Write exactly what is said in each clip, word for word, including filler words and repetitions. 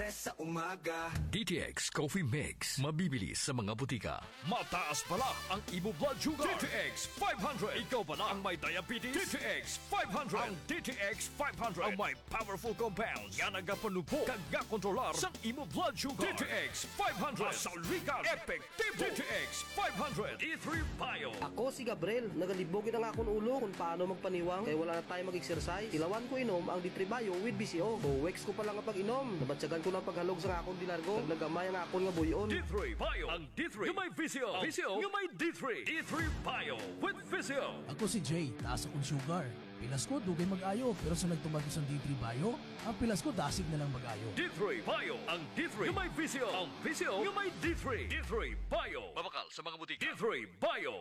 sa umaga. D T X Coffee Mix. Mabibili sa mga butika. Mataas pala ang imo blood sugar. D T X five hundred. Ikaw pala ang may diabetes. D T X five hundred. Ang D T X five hundred ang may powerful compounds. Yan ang gapanupo kag gakontrolar sa imo blood sugar. D T X five hundred. Masaligan. Epektibo. D T X five hundred. D three Bio. Ako si Gabriel, nagalibogin ang akong ulo kung paano magpaniwang kaya wala na tayo mag-exercise. Ilawan ko inom ang D three Bio with B C O. So, weeks ko pa lang kapag inom. Nabatsagan ko ng paghalog sa akong dinargo. Nagnagamay ang akong nga buyon. D three Bio. Ang D three yung may V C O. V C O yung may D three. D three Bio with V C O. Ako si Jay, taas akong sugar. Pilas ko, dugay mag-ayo. Pero sa nagtumagos ang D three Bio, ang pilas ko, dasig na lang mag-ayo. D three Bio. Ang D three yung may V C O. Ang V C O yung may D three. D three Bio. Mabakal sa mga butika. D three Bio.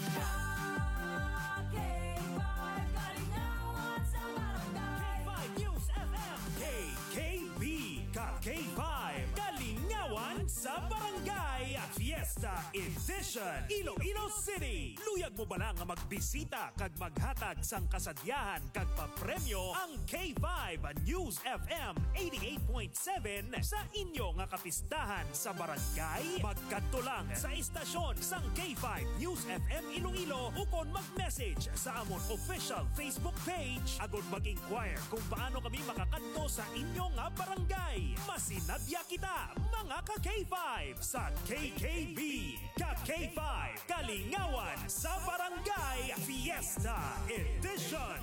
K K B K five Kalingawan sa Barangay Fiesta Edition Iloilo City. Luyag mo ba lang nga magbisita kag maghatag sang kasadyahan kag papremyo ang K five News F M eighty-eight point seven sa inyo nga kapistahan sa barangay? Magkadto lang sa istasyon sang K five News F M Iloilo ukon mag-message sa amon official Facebook page agud mag-inquire kung paano kami makakadto sa inyong nga barangay. Masinadya kita mga ka-K five sa K K B Ka-K five Kalingawan sa Barangay Fiesta Edition.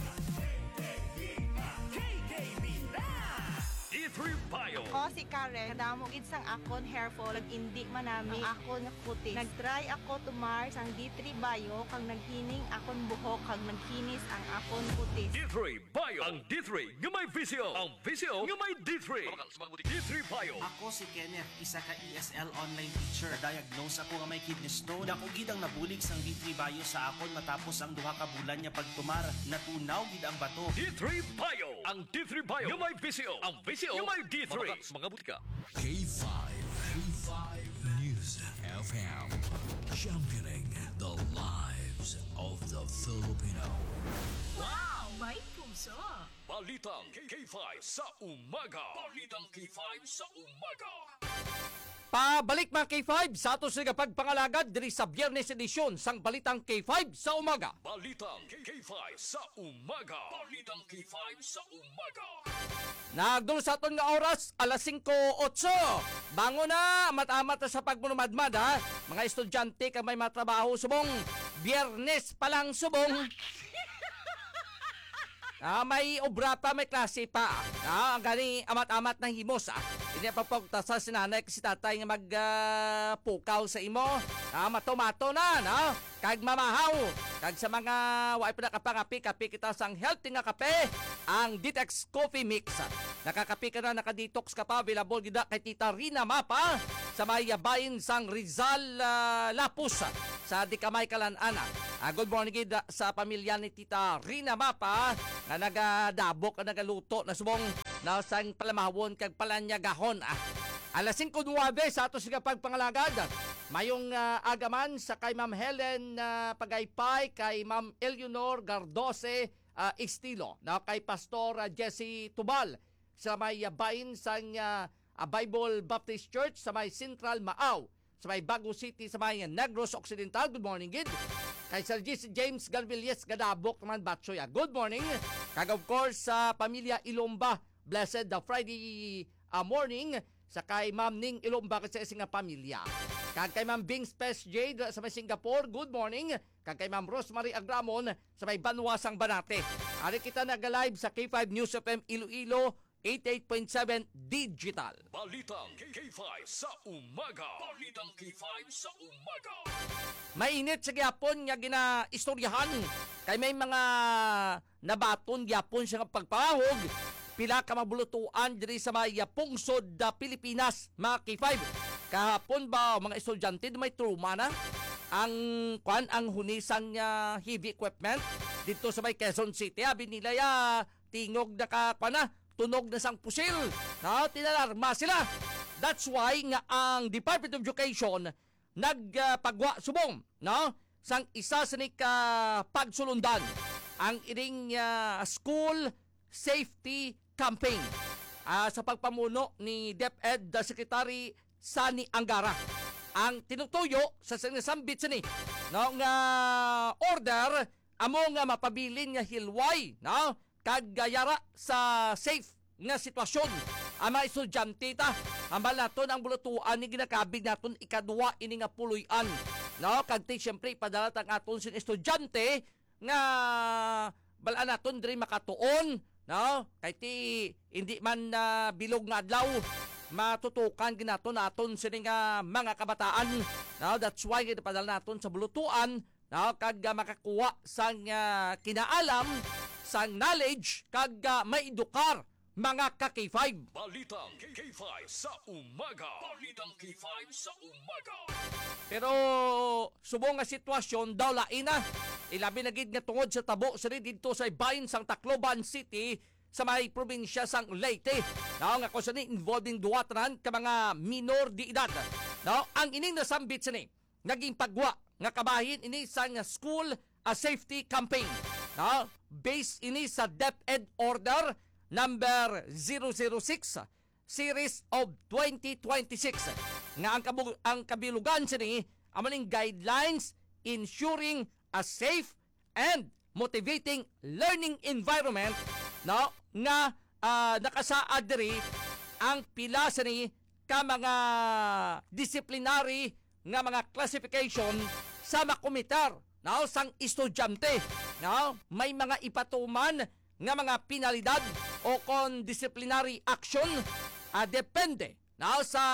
D three Bio. Ako si Karen, kadamo gid sang akon hair fall, nag-indi man nami ang akon nga kutis. Nag-try ako tumar sang D three Bio kang naghining akon buhok kag nagkinis ang akon kutis. D three Bio. Ang D three yung may V C O. Ang V C O yung may D three. Mabakal sa mga butika. D three Bio. Ako si Kenneth, isa ka E S L online teacher. Diagnose ako nga may kidney stone. Dako gid ang nabulig sang D three Bio sa akon matapos ang duha ka bulan niya pagtumar. Natunaw gid ang bato. D three Bio. Ang D three Bio yung may V C O. Ang V C O yung may D three. Mabakal sa mga butika. K five. K five News F M. Championing the lives of the Filipino. Wow! May puso! Balitang K five sa umaga. Balitang K five sa umaga. Pabalik mga K five sa ato sa pagpangalagad diri sa Biyernes edisyon sang Balitang K five sa umaga. Balitang K five sa umaga. Balitang K five sa umaga. Nagdul sa aton nga oras alas singko otso. Bango na amat-amat na sa pagmunumadmad ha. Mga estudyante ka may matrabaho subong. Biyernes pa lang subong. Ah, may obra pa, may klase pa. Ah, ang gani amat-amat ng himos ah. Hindi pagpagtasa si nanay kasi tatay nga magpukaw uh, sa imo. Ah, mato-mato na, no? Kag mamahaw. Kag sa mga waay pa nakapangapi, kapi kita sang healthy nga kape, ang D T X Coffee Mix. Nakakapi ka na, nakadetox ka pa, available gida kay Tita Rina Mapa sa may bayin sang Rizal uh, Lapus sa Dikamay Kalan-ana. Uh, good morning gida sa pamilya ni Tita Rina Mapa na nagadabok, na nagaluto, na subong na sang palamahon kag palanyagahon. Ah. Alas singko nuwabe sa ato siga pagpangalagad. Mayong uh, agaman sa kay Ma'am Helen uh, Pagaypay, kay Ma'am Eleanor Gardose uh, Estilo, na kay Pastor uh, Jesse Tubal sa may uh, bayin sang uh, uh, Bible Baptist Church sa may Central Maaw, sa may Bago City sa may Negros Occidental. Good morning gid. Kay Sir James Galvilles Gadabok naman Batsoya. Good morning. Kag of course sa uh, pamilya Ilomba, blessed the Friday uh, morning sa kay Ma'am Ning Ilomba kasi sa nga pamilya. Kag kay Ma'am Bing Spes Jade sa may Singapore, good morning. Kag kay Ma'am Rosemary Agramon sa may Banwasang Banate. Ari kita nag-live sa K five News F M Iloilo eighty-eight point seven Digital. Balitang K five sa umaga. Balitang K five sa umaga. Mainit sa gyapon nga ginaistoryahan kay may mga nabaton gyapon siya nga pagpahog. Pila ka mabulutuan diri sa may pungsod da Pilipinas, mga K five. Kahapon ba mga estudyante may trauma na ang kwan ang hunisan nga heavy equipment dito sa may Quezon City. Abi nila ya tingog na ka kwan na tunog na sang pusil. Na tinalarma sila. That's why nga ang Department of Education nagpagwa uh, subong no sang isa sa ni ka pagsulundan ang iring uh, school safety campaign. ah, sa pagpamuno ni DepEd the Secretary Sani Angara. Ang tinutuyo sa sinasambit sini no nga order amo nga mapabilin nga hilway no kag gayara sa safe nga sitwasyon ang mga estudyante ta ambal naton ang bulutuan ni ginakabig naton ikadua ini nga puloy-an no kag ti syempre padala tang aton sin estudyante nga balaan naton diri makatuon no kay ti hindi man uh, bilog nga adlaw matutukan ginaton naton sini nga mga kabataan no that's why gipadala naton sa bulutuan no kag uh, makakuha sang uh, kinaalam sang knowledge kag uh, maedukar mga ka K five. Balitang K five sa umaga. Balitang K five sa umaga. Pero subong nga sitwasyon daw lain na. Ilabi na gid nga tungod sa tabo sa didto sa bahin sang Tacloban City sa may probinsya sang Leyte. Now nga kusa ni involving duwatran ka mga minor di edad. Now ang ining nasambit sini naging pagwa nga kabahin ini sang school a safety campaign. Now based ini sa DepEd order number zero zero six series of twenty twenty-six nga ang, kabug- ang kabilugan sini amaning guidelines ensuring a safe and motivating learning environment no nga uh, nakasaad diri ang pila sini ka mga disciplinary nga mga classification sa makomitar no sang estudyante no may mga ipatuman nga mga penalidad o kon disciplinary action uh, depende na sa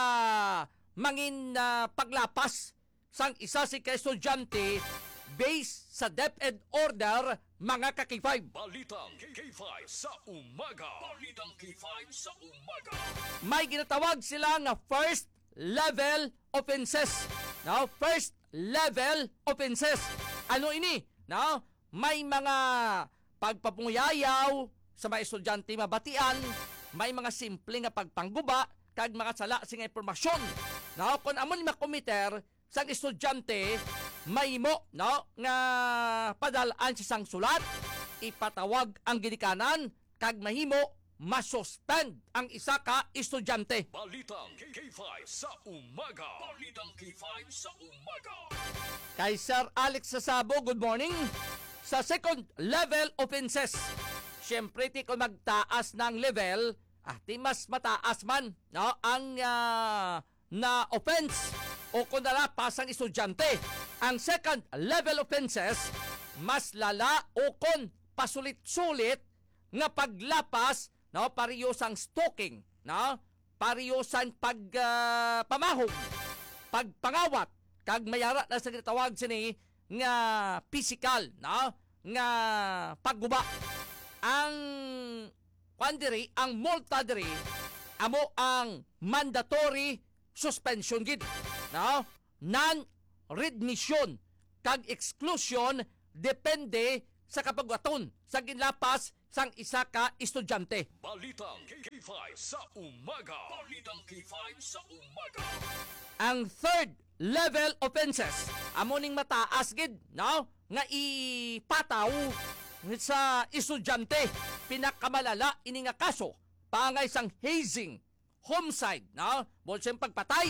mangin uh, paglapas sang isa si ka-estudyante based sa DepEd order mga ka K five. Balitang K five sa umaga. Balitang K five sa umaga. May ginatawag sila nga first level offenses. Now, first level offenses. Ano ini? Now, may mga pagpapunguyayaw sa mga estudyante mabatian, may mga simple nga pagpangguba kag mga sala sing impormasyon. No, kung amon makomiter sang estudyante may mo no nga padalaan sa sang sulat, ipatawag ang ginikanan kag mahimo masuspend ang isa ka estudyante. Balitang K five sa umaga. Balitang K five sa umaga. Kay Sir Alex Sasabo, good morning. Sa second level offenses, syempre ti kung magtaas ng level, ah, ti mas mataas man no, ang uh, na offense o kung nalapas ang estudyante. Ang second level offenses, mas lala o kung pasulit-sulit nga paglapas, no, pariyosang stalking, no, pariyosang pag uh, pamahog, pagpangawat, kag mayara na sa tawag sini nga physical, no, nga pagguba. Ang kwandiri, ang multa diri amo ang mandatory suspension gid, no, non-readmission kag exclusion depende sa kapagwaton sa ginlapas sang isa ka estudyante. Balitang K five sa umaga. Balitang K five sa umaga. Ang third level offenses amo ning mataas gid, no, nga ipataw sa estudyante. Pinakamalala ini nga kaso pangay sang hazing, homicide, no, bolseng pagpatay,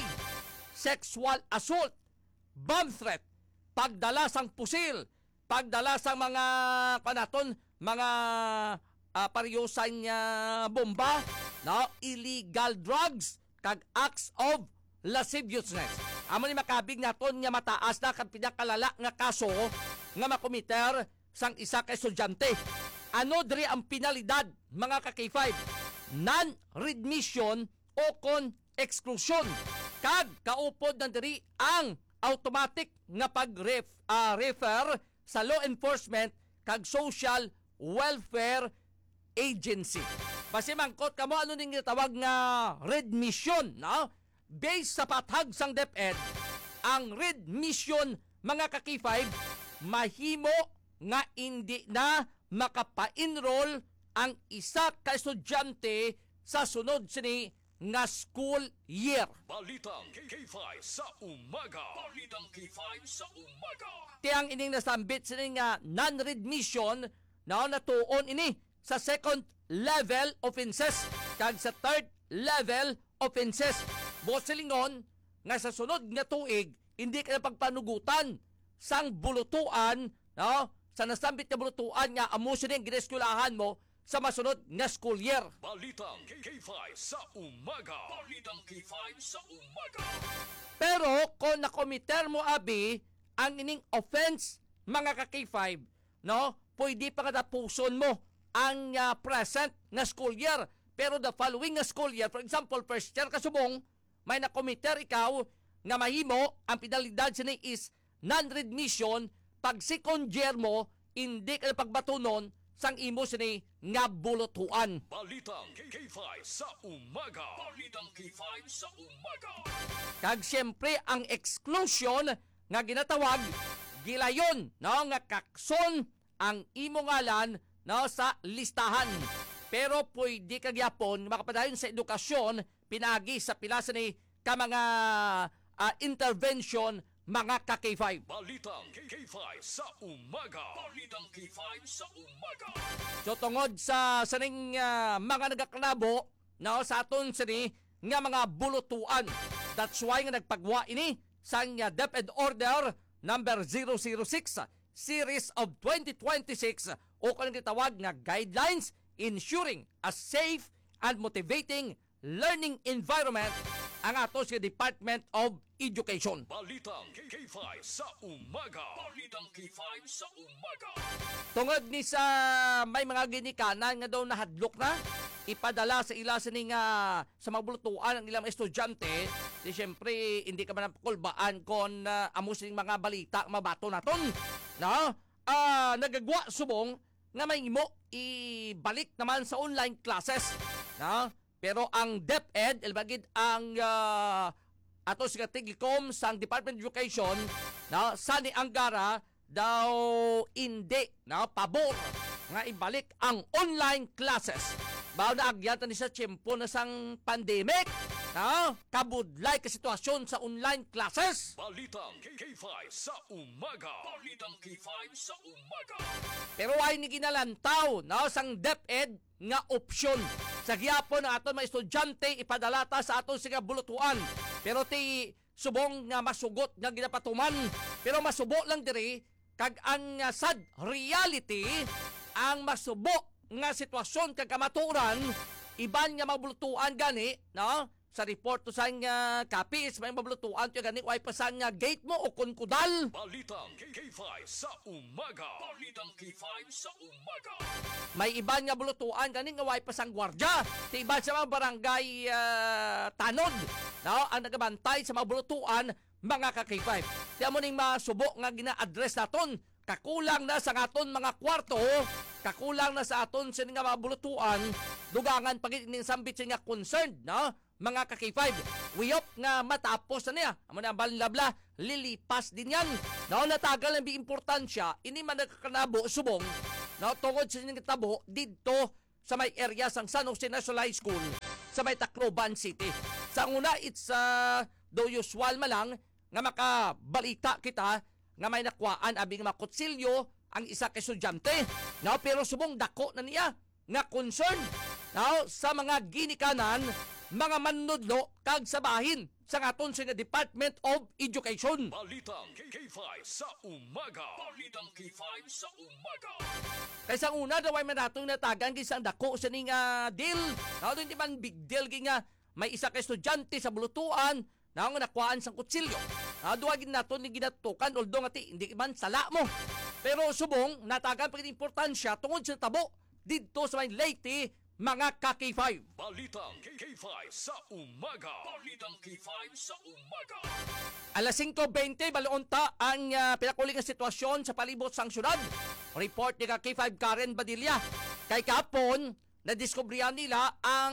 sexual assault, bomb threat, pagdala sang pusil, pagdala sang mga kanaton mga uh, paryosan nga bomba, no, illegal drugs kag acts of lasciviousness. Amo ni makabig naton nga mataas na kag pinakalala nga kaso nga makomiter sang isa ka estudyante. Ano diri ang penalidad mga ka K five? Non-readmission o kon exclusion. Kag kaupod na diri ang automatic nga pag-refer uh, refer sa law enforcement kag social welfare agency. Basi mangkot kamo ano ning tawag nga readmission, no? Based sa patag sang DepEd, ang readmission mga ka K five mahimo nga hindi na makapa-enroll ang isa ka estudyante sa sunod sini nga school year. Balitang K five sa umaga. Balitang K five sa umaga. Tiyang ining nasambit sini nga non-readmission na natuon ini sa second level offenses. kag sa third level offenses. Boselingon nga sa sunod nga tuig hindi ka na pagpanugutan sang bulutuan, no? Sa nasambit nga bulutuan nga amo sining gineskulahan mo sa masunod nga school year. Balitang K K five sa umaga. Balitang K five sa umaga. Pero kung nakomiter mo abi ang ining offense mga ka K five, no? Pwede pa kada puson mo ang uh, present nga school year. Pero the following nga school year, for example, first year kasubong, may nakomiter ikaw nga mahimo ang penalidad sini is non-readmission. Pag second year mo, hindi ka na pagbatunon sang imo sini nga bulutuan. Balitang K K five sa umaga. Balitang K five sa umaga. Kag siyempre ang exclusion nga ginatawag gilayon, no, nga kakson ang imo ngalan, no, sa listahan. Pero pwede kagyapon makapadayon sa edukasyon pinagi sa pilasa ni ka mga uh, intervention mga ka K five. Balitang K K five sa umaga. Balitang K five sa umaga. So tungod sa saning uh, mga nagakanabo, no, sa aton sini nga mga bulutuan. That's why nga nagpagwa ini sang uh, DepEd Order number zero zero six series of twenty twenty-six o kanang gitawag nga guidelines ensuring a safe and motivating learning environment ang ato sa Department of Education. Balitang K K five sa umaga. Balitang K five sa umaga. Tungod ni sa may mga ginikanan nga daw nahadlok na ipadala sa ila sini nga sa mabulutuan ang ilang estudyante, di syempre hindi ka man napakulbaan kon uh, amo sining mga balita mabato naton. No? Ah, uh, nagagwa subong nga may imo ibalik naman sa online classes, no? Pero ang DepEd elbagid ang uh, ato sa Tiglicom sang Department of Education, no, sani Anggara daw hindi, no, pabor nga ibalik ang online classes. Bao na agyatan ni sa tiyempo na sang pandemic, no? Kabudlay ka sitwasyon sa online classes. Balitang K K five sa umaga. Balitang K five sa umaga. Pero ay ni ginalantaw, no, sang DepEd nga opsyon sa gyapon na aton mga estudyante ipadalata sa aton siga bulutuan. Pero ti subong nga masugot nga ginapatuman, pero masubo lang diri kag ang uh, sad reality ang masubo nga sitwasyon kag kamaturan iban nga mabulutuan gani, no? Sa report to sang uh, kapis may mabulutuan to gani way pasan nga gate mo o kunkudal. Balitang K K five sa umaga. Balitang K five sa umaga. May iban nga bulutuan gani nga way pasang gwardya. Ti iban sa mga barangay uh, tanod, no, ang nagabantay sa mga bulutuan mga ka K five. Ti amo ning masubo nga gina-address naton kakulang na sa aton mga kwarto, kakulang na sa aton sa nga mga bulutuan, dugangan pagit ning sambit nga concerned, no, mga ka K five. Wiyop nga matapos na niya. Amo na balabla, lilipas din yan. No, natagal ang importansya, ini man nagkakanabo subong, no, tungod sa inyong tabo dito sa may area sang San Jose National High School sa may Tacloban City. Sa una, it's uh, do usual malang nga makabalita kita nga may nakwaan abing makutsilyo ang isa ka estudyante. No, pero subong dako na niya nga concern, no, sa mga ginikanan, mga manudlo kag sabahin sa aton sa Department of Education. Balitang K K five sa umaga. Balitang K five sa umaga. Kaysa una daw ay manatong natagan kisang dako sa ning uh, deal. No, hindi man big deal nga may isa ka estudyante sa bulutuan na nga nakwaan sang kutsilyo. Uh, duwagin nato ni ginatukan although nga ti hindi man sala mo. Pero subong natagan pag importansya tungod sa tabo didto sa may Leyte mga ka K five. Balitang K K five sa umaga. Balitang K five sa umaga. Alas singko bente balonta ang uh, pinakuling nga sitwasyon sa palibot sang syudad. Report ni ka K five Karen Badilla. Kay kapon nadiskubrihan nila ang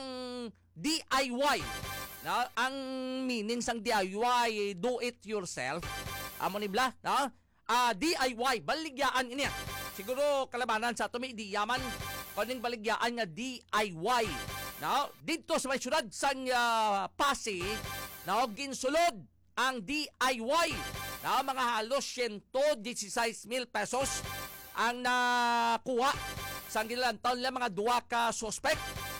D I Y. Na ang meaning sang D I Y, do it yourself. Amo ni bla, no? Ah, D I Y baligyaan ini. Siguro kalabanan sa ato may diyaman kaning baligyaan nga D I Y. No, dito sa may syudad sang uh, Pasig, no, ginsulod ang D I Y. No, mga halos one hundred sixteen mil pesos ang nakuha sang gilantaw nila mga duwa ka suspect.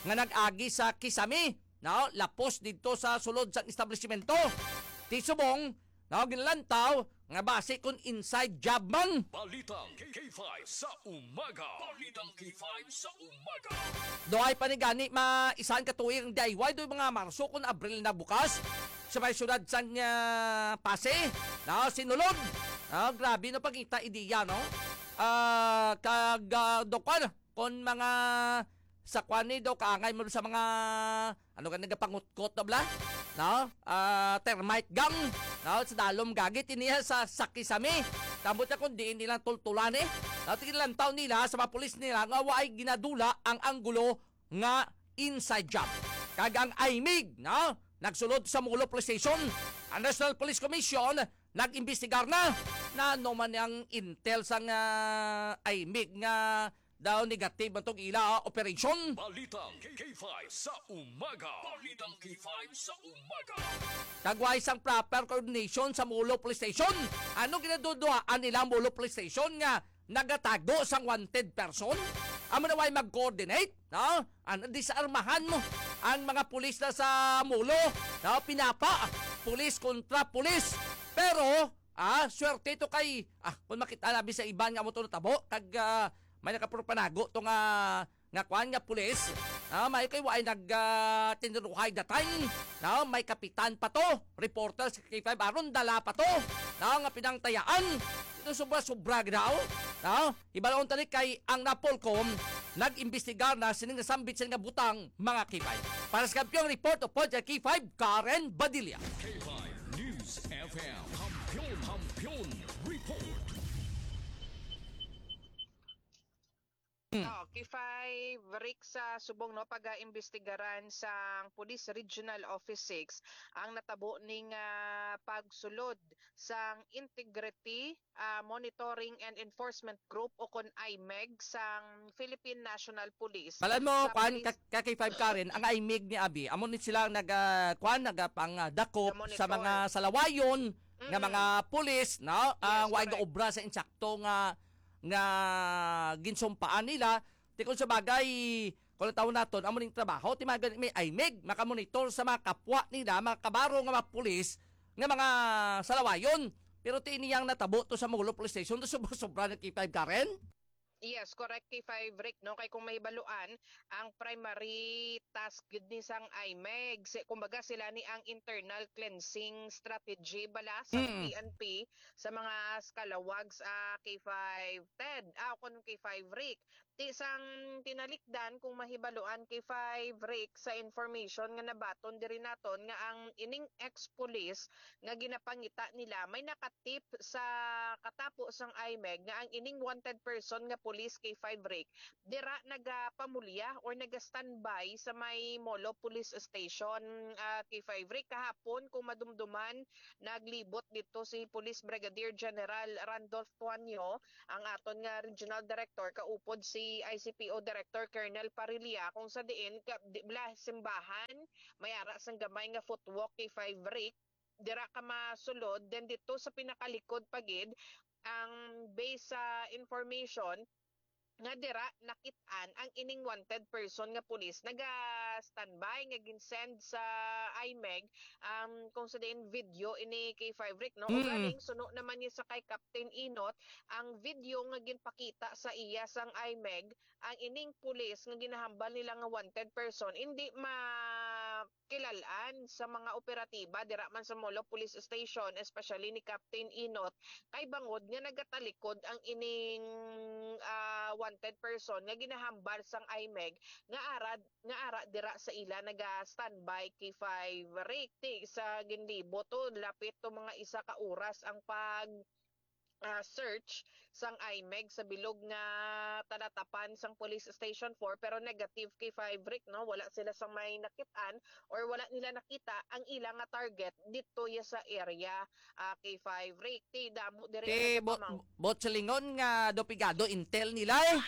nga nag-agi sa Kisami, no, lapos dito sa sulod sa establishmento. Ti subong, no, ginlantaw nga base kun inside job man. Balitang K five sa umaga. Balitang K five sa umaga. Doay pa ni gani maisan ka tuig D I Y do mga Marso kun Abril na bukas. Sa may syudad sa uh, Pase, no, sinulog. No, grabe no pagkita ideya, no. Ah, uh, kag uh, dokwan kon mga sakwani daw kaangay mo sa mga ano ka nagapangutkot na bla, no? Ah, uh, termite gang, no, sa dalom gagit iniya sa Sakisami. Tambot na kundi nilang tultulan eh. Dati ilang taon nila sa mga pulis nila nga waay ginadula ang anggulo nga inside job. Kag ang I M I G, no? Nagsulod sa Mulo Police Station. Ang National Police Commission nag-imbestigar na na no man ang intel sang uh, I M I G nga daw negative man tong ila operation. Balitang K five sa umaga. Balitang K five sa umaga. Kagway sang proper coordination sa Mulo Police Station. Ano ginaduduaan nila Mulo Police Station nga nagatago sang wanted person? Amo na way mag-coordinate, no? Ano di sa armahan mo ang mga pulis na sa Mulo, no? Pinapa, pulis kontra pulis. Pero, ah, swerte ito kay, ah, kung makita nabi sa iban nga mo ito natabo, kag uh, may nakapurpanago ito nga, nga kwan nga pulis, no? May kayo ay nag uh, tiniruhay datang, no? May kapitan pa to, reporter sa K five aron dala pa to, no? Nga pinangtayaan. Ito sobra-sobra daw, no? Ibalaon talik kay ang Napolcom nag-imbestigar na sining nasambit sa nga butang mga K five. Para sa kampyong report o pod sa K five, Karen Badilla. K five News F M. Kampiyon, kampiyon, report. Oh, K five Rick sa subong no pag-imbestigaran sa Police Regional Office six ang natabo ning uh, pagsulod sang Integrity uh, Monitoring and Enforcement Group o kon I M E G sang Philippine National Police. Balan mo, kwan, police... ka K five Karen, ang I M E G ni Abi, amo ni sila nag, uh, kwan, nagapang uh, dakop sa mga salawayon, mm. nga mga pulis, no? Ang uh, yes, nga obra sa insakto nga nga ginsumpaan nila. Di kung sa bagay, kung taon naton, amo ning trabaho, ti mga may I M E G, makamonitor sa mga kapwa nila, mga kabaro nga mga pulis, nga mga salawayon. Pero ti iniyang natabo to sa Mulo Police Station, to sobra-sobra ng K five Karen? Yes, correct K five Rick, no? Kay kung mahibaluan, ang primary task gud ni sang I M E G, kumbaga sila ni ang internal cleansing strategy bala sa mm. P N P sa mga scalawags uh, K five Ted, ah, kun K five Rick. Ti sang tinalikdan kung mahibaluan K five Rick sa information nga nabaton diri naton nga ang ining ex-police nga ginapangita nila may nakatip sa katapo sang I M E G nga ang ining wanted person nga police K five Rick dira nagapamulya or naga-standby sa may Molo Police Station. uh, K five Rick kahapon kung madumduman naglibot dito si Police Brigadier General Randolph Tuanyo, ang aton nga Regional Director, kaupod si I C P O Director Colonel Parilla, kung sa diin bla simbahan may ara sang gamay nga footwalk K five Rick dira ka masulod. Then dito sa pinakalikod pagid ang base sa information nga dira nakit-an ang ining wanted person nga pulis naga-standby nga ginsend sa I M E G um, kung sa din video ini K five Rick, no? Mm-hmm. Galing suno naman niya sa kay Captain Inot ang video nga ginpakita sa iya sang I M E G ang ining pulis nga ginahambal nila nga wanted person hindi makilalaan sa mga operatiba dira man sa Molo Police Station, especially ni Captain Inot kay bangod nga nagatalikod ang ining uh, wanted person nga ginahambal sang I M E G nga ara nga ara dira sa ila naga-standby K five Rick. Sa ginlibo to lapit to mga isa ka oras ang pag Uh, search sang I M E G sa bilog nga talatapan sang Police Station four, pero negative K five Rick, no? Wala sila sang may nakitaan or wala nila nakita ang ilang nga target dito ya sa area uh, K five Rick. Ti damo dire ti bot bot silingon nga dopigado intel nila eh.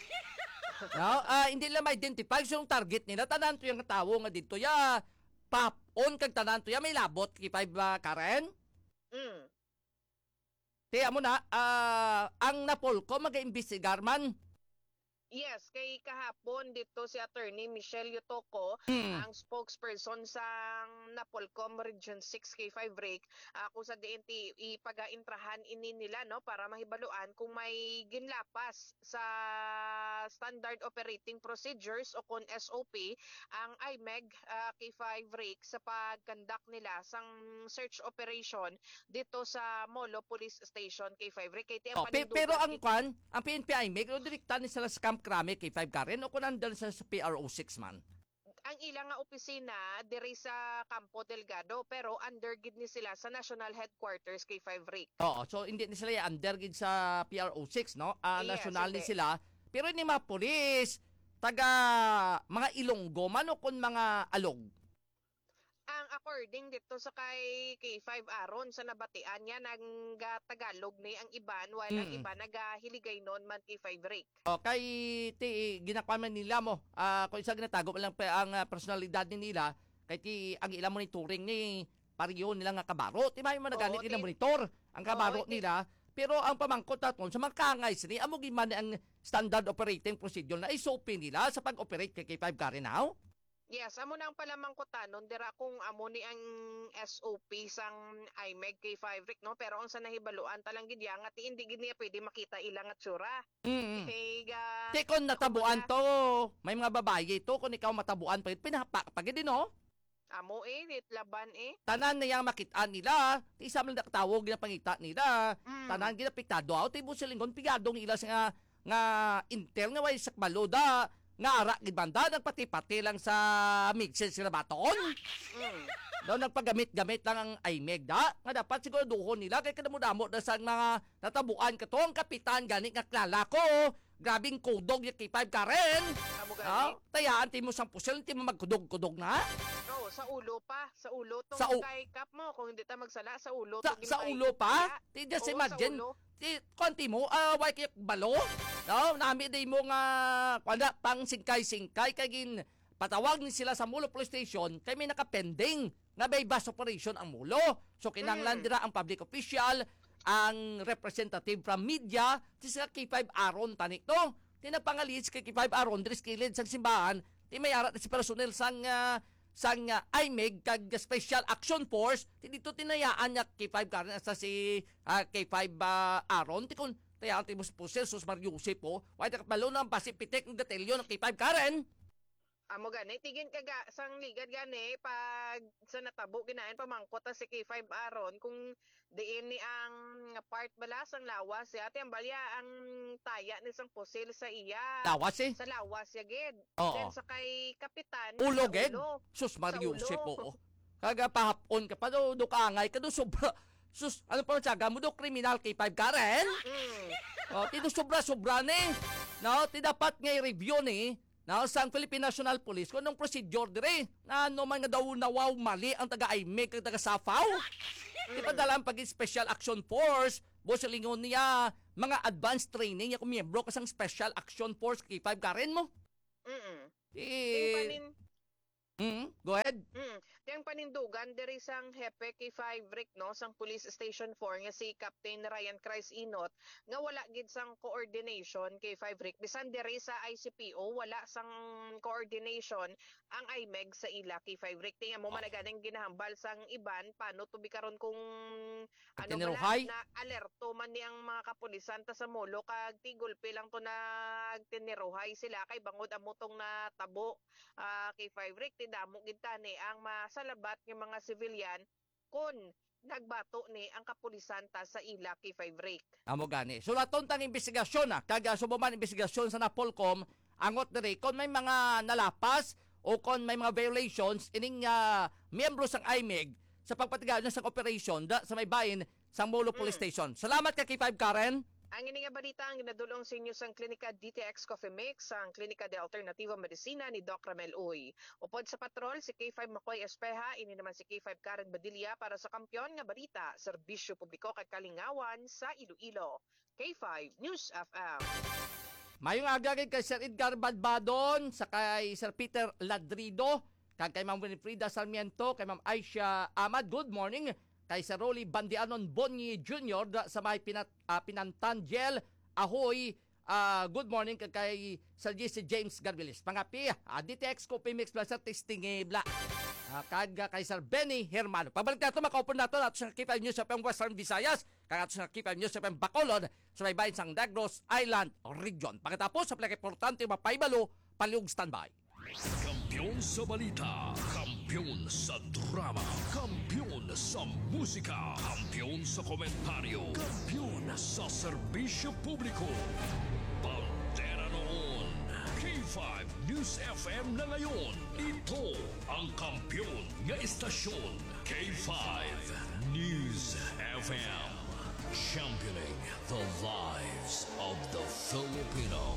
No, uh, hindi nila ma-identify yung target nila. Tanan to yung tawo nga dito ya pop on kag tanan to ya may labot K five uh, Karen. Mm. Tiya mo na, uh, ang Napolcom mag-iimbestigar man. Yes, kay kahapon dito si Attorney Michelle Yotoko, Mm. ang spokesperson sa Napolcom Region six K five R I C, ako sa D N T ipagaintrahan ini nila no para mahibaluan kung may ginlapas sa Standard Operating Procedures o kung S O P ang I M E G ah, K five R I C sa pagkandak nila sang search operation dito sa Molo Police Station K five R I C. Kay ti ang Oh, pe- panindugan pero ang kit- kwan, ang P N P I M E G, o direkta ni sila sa Camp Crame K five Karen o kung nandun sa, sa P R O six man? ang ilang nga opisina diri sa Campo Delgado pero under gid ni sila sa National Headquarters K five R I C. Oo, so hindi ni sila under gid sa P R O six, no? Ah, Yes, national ni hindi. sila. Pero ni mga pulis, taga mga Ilonggo man o kung mga alog. Ang according dito sa kay K five Aron sa nabatian niya nang Tagalog ni ang iban while ang Mm. iba nagahiligay non man K five R I C. O kay ti ginakwan man nila mo, ah kung isa ginatago pa lang pa ang ah, personalidad ni nila, kay ti ang ilang monitoring ni pariyo nila nga kabaro. Ti may man naganit Oo, nila ti- monitor ang kabaro Oo, ti- nila. Pero ang pamangkot naton sa mga kangay sini amo giman ang standard operating procedure na S O P nila sa pag-operate kay K five Karen now. Yes, amo nang palamang ko tanon dira kung amo ni ang S O P sang I M E G K five R I C no pero ang sa nahibaluan talang gid ya nga ti hindi gid niya pwede makita ilang nga tsura. Mm. Kay ga Te kon natabuan to, may mga babae to kung ikaw matabuan pa pinapa pag din no. amo eh dit laban eh. Tanan na yang makitaan nila, ti isa man nakatawog na pangita nila. Mm. Tanan gid apektado aw ti busilingon pigadong ila sa nga nga intel nga way sakbaloda nga ara gid banda nagpati-pati lang sa mixer sila baton. Mm. Daw nagpagamit-gamit lang ang I M E G da nga dapat siguraduhon nila kay kadamo-damo da sa mga natabuan kato ang kapitan gani nga klala ko. Grabing kudog yung K five Karen. Amo Ah, gani. tayaan ti mo sang pusil ti mo magkudog-kudog na. Oh, sa ulo pa, sa ulo tong Sa u- kay cap mo kung hindi ta magsala sa ulo Sa, tong sa ginakay- ulo pa? Ya. Ti just Oo, imagine. sa ulo. Ti konti mo ah why kay balo? No, nami day mo nga kwanda pang singkay-singkay kay gin patawag ni sila sa Mulo Police Station kay may nakapending nga may bus operation ang Mulo. So kinanglan Mm. dira ang public official, ang representative from media, ti sila K five Aron tanik to. Ti nagpangalis kay K five Aron diri sa kilid sang simbahan, ti may arat na si personel sang ah, sang uh, I M E G kag Special Action Force ti dito tinayaan niya K five Karen sa si ah, K five ah, Aron ti kun tayaan ti Pusel sus Mariusip po why ta kapalo ng Pacific ng gatelyo ng K five Karen. Amo gani tigin kaga sang ligad gani pag sa natabo ginain pamangkot ta si K five Aron kung diin ni ang part bala sang lawas si ate ang balya ang taya ni sang pusil sa iya. Lawas eh. Sa lawas ya gid. Oo. Then sa kay kapitan Ulo sa gid. ulo. Sus Mariusip ulo. po. Kaga pahapon ka pa do do kaangay ka do sobra. Sus ano pa tsaga mo do kriminal K five Karen? Mm. Oh, ti do sobra-sobra ni. No, ti dapat nga i-review ni na sa Philippine National Police kung anong procedure dire na ano man nga daw nawaw mali ang taga-I M E G kag taga-Safaw. Di pa dala ang pag-Special Action Force, busilingon niya mga advanced training niya kung miyembro kasang Special Action Force K five Karen mo. Mm. Eh, Ting panin mm, go ahead. Mm. Yang panindugan diri sang hepe K five R I C no sang Police Station four nga si Captain Ryan Christ Inot nga wala gid sang coordination K five R I C bisan diri sa I C P O wala sang coordination ang I M E G sa ila K five R I C tinga mo man ganing ginahambal sang iban paano tubi karon kung ano Tiniruhay? na alerto man ni ang mga kapulisan ta sa Molo kag tigulpi lang to nagtiniruhay sila kay bangod amo tong natabo uh, K five R I C ti damo gid tani ang masalabat ng mga civilian kun nagbato ni ang kapulisan ta sa ila K five R I C. Amo gani. So laton tang investigasyon na kag subuman investigasyon sa Napolcom angot diri kon may mga nalapas o kon may mga violations ining uh, miyembro sang I M E G sa pagpatigayon sa operation da, sa may bayin sa Molo Police Station. Salamat ka K five Karen. Ang ini nga balita ang ginadulong sa inyo sang Klinika D T X Coffee Mix, ang Klinika de Alternativa Medicina ni Doc Ramel Uy. Upod sa patrol, si K five Makoy Espeja, ini naman si K five Karen Badilla para sa kampiyon nga balita, serbisyo publiko kay Kalingawan sa Iloilo. K five News F M. Mayong aga kay Sir Edgar Badbadon, sa kay Sir Peter Ladrido, kag kay Ma'am Winifrida Sarmiento, kay Ma'am Aisha Ahmad, good morning. Kay Sir Rolly Bandianon Bonyi Junior da, sa may pinat, uh, Pinantangel, Ahoy, Ah, good morning kay, kay Sir G C James Garbilis. Pangapi, ah, D T X Coffee Mix plus sa testing bla. Ah, kag kay Sir Benny Hermano. Pabalik nato makaupon nato at sa kita nyo sa pang Western Visayas, kag sa kita nyo sa pang Bacolod, sa may bayan sang Negros Island region. Pagkatapos sa plaka importante mapaybalo, paliog standby. Kampiyon sa balita, kampiyon sa drama, kampiyon sa musika, kampiyon sa komentaryo, kampiyon sa serbisyo publiko. Pantera noon, K five News F M na ngayon. Ito ang kampiyon nga istasyon, K five News F M. Championing the lives of the Filipino.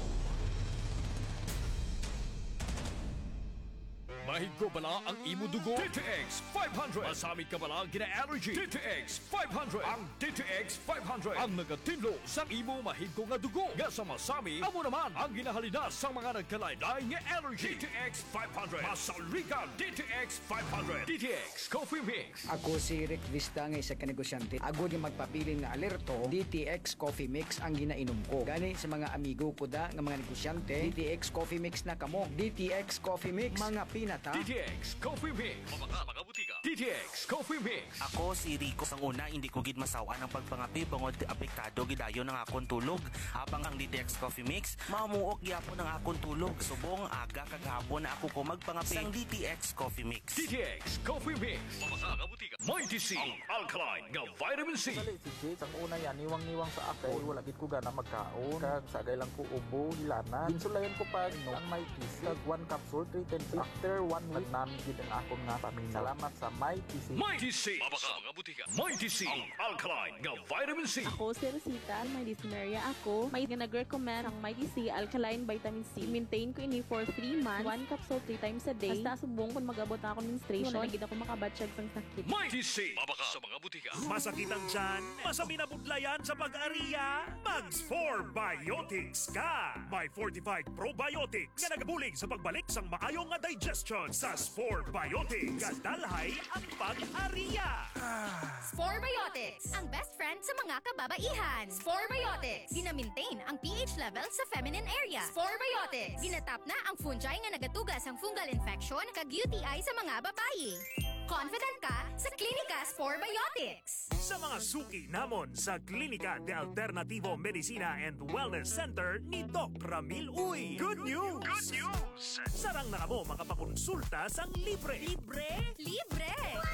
Mahigko bala ang imo dugo? D T X five hundred. Masamit ka bala gina-allergy? D T X five hundred. Ang D T X five hundred ang nagatinlo sa imo mahigko nga dugo. Nga sa masami, amo naman ang ginahalina sa mga nagkalain-lain nga allergy. D T X five hundred. Masaligan D T X five hundred. D T X Coffee Mix. Ako si Rick Vista nga isa ka negosyante. Agod yung magpapili nga alerto, D T X Coffee Mix ang ginainom ko. Gani sa mga amigo ko da nga mga negosyante, D T X Coffee Mix na kamo. D T X Coffee Mix, mga pinata. D T X Coffee Mix. Mga mga butika. D T X Coffee Mix. Ako si Rico. Sang una, hindi ko gid masawaan ang pagpangapi bangod apektado gidayo ng akong tulog. Habang ang D T X Coffee Mix, mamuok gyapon ang akong tulog. Subong aga kagahapon na ako ko magpangapi sang D T X Coffee Mix. D T X Coffee Mix. Mga mga butika. Mighty C. Ang alkaline nga vitamin C. Dali si Jade, ang una yan, niwang-niwang sa akin. Wala gid ko gana magkaon. Kag sagay lang ko ubo, hilanan. Ginsulayan ko pa no, ang Mighty C. Kag one capsule, three ten six. After one week, namin gid ang akong nga paminaw. Salamat sa Mighty C. Mighty C. Mabaka mga butika. Mighty C. Ang alkaline nga vitamin C. Ako si Rosita, may dyspnea ako. May nag-recommend ang Mighty C Alkaline Vitamin C. Maintain ko ini for three months. One capsule three times a day. Hasta subong kung mag-abot na ako menstruation. Wala na ako makabatsyag sang sakit. Mighty C. Mabaka sa mga butika. Masakit ang tiyan, masami na budlayan sa pag-ariya, Mags four Biotics ka! May fortified probiotics nga nagabulig sa pagbalik sang maayong nga digestion sa Spore Biotics. Kadalhay ang pag-ariya! Spore Biotics, ang best friend sa mga kababaihan. Spore Biotics, gina-maintain ang pH level sa feminine area. Spore Biotics, ginatap na ang fungi nga nagatugas ang fungal infection kag U T I sa mga babayi. Confident ka sa Klinika Spore Biotics. Sa mga suki namon sa Klinika de Alternativo Medicina and Wellness Center ni Doc Ramil Uy. Good news! Good news! Sarang na kamo makapakonsulta sang libre. Libre? Libre!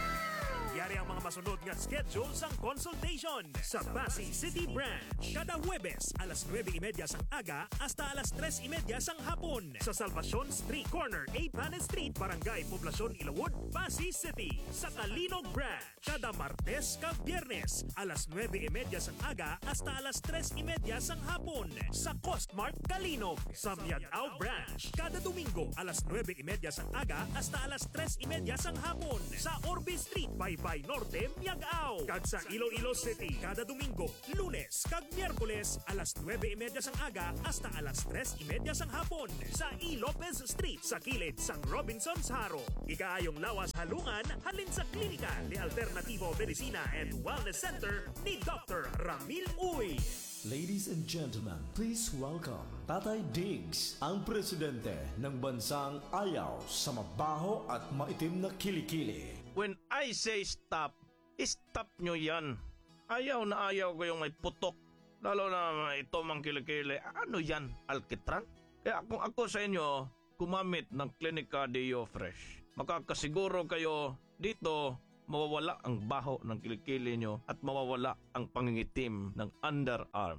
Yari ang mga masunod nga schedule sang consultation sa Pasig City Branch. Kada Huwebes, alas nueve y media sang aga hasta alas tres y media sang hapon. Sa Salvacion Street Corner, A. Panes Street, Barangay Poblacion, Ilawod, Pasig City. Sa Kalinog Branch, kada Martes kag Biyernes, alas nueve y media sang aga hasta alas tres y media sang hapon. Sa Costmart Kalinog. Sa Miagao Branch, kada Domingo, alas nueve y media sang aga hasta alas tres y media sang hapon. Sa Orbe Street, Baybay Norte, Miagao. Kag sa Iloilo City, kada Domingo, Lunes kag Miyerkules, alas nueve y media sang aga hasta alas tres y media sang hapon. Sa E. Lopez Street, sa kilid sang Robinson's Haro. Ikaayong lawas halungan, halin sa Klinika de Alternativo Medicina and Wellness Center ni Doctor Ramil Uy. Ladies and gentlemen, please welcome Tatay Diggs, ang presidente ng bansang ayaw sa mabaho at maitim na kilikili. When I say stop, stop nyo yan. Ayaw na ayaw ko yung may putok, lalo na ito mang kilikili. Ano yan, alkitran? Kaya kung ako sa inyo, gumamit ng Klinika Deo Fresh. Makakasiguro kayo dito, mawawala ang baho ng kilikili nyo at mawawala ang pangingitim ng underarm.